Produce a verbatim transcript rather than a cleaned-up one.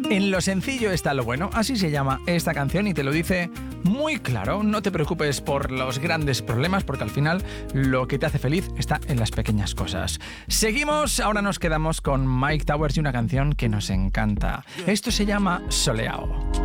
En lo sencillo está lo bueno, así se llama esta canción y te lo dice muy claro. No te preocupes por los grandes problemas porque al final lo que te hace feliz está en las pequeñas cosas. Seguimos, ahora nos quedamos con Mike Towers y una canción que nos encanta. Esto se llama Soleao.